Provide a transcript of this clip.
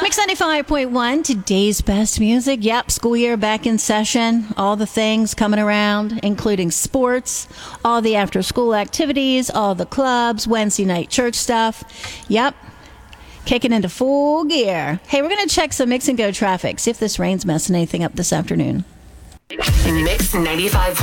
Mix 95.1, today's best music. Yep, school year back in session. All the things coming around, including sports, all the after-school activities, all the clubs, Wednesday night church stuff. Yep, kicking into full gear. Hey, we're going to check some Mix and Go traffic, see if this rain's messing anything up this afternoon. Mix 95.